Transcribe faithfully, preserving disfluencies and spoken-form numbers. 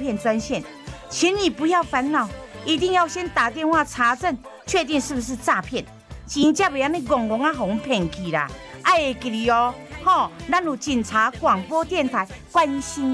骗专线，请你不要烦恼，一定要先打电话查证，确定是不是诈骗，钱才袂安尼戆戆啊互骗去啦。爱会记哩哦，吼，咱有警察广播电台关心。